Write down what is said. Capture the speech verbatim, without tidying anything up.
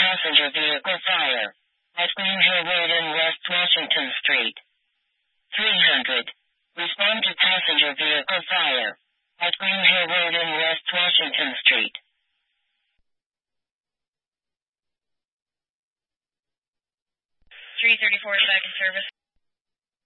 passenger vehicle fire at Green Hill Road and West Washington Street. three hundred. Respond to passenger vehicle fire at Green Hill Road and West Washington Street. three thirty-four second service.